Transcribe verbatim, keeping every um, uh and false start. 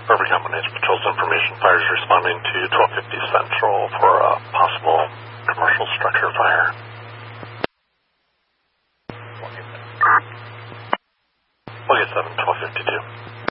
Berkeley Combination Patrol's information. Fire is responding to twelve fifty Central for a possible commercial structure fire. We'll get seven, twelve fifty-two.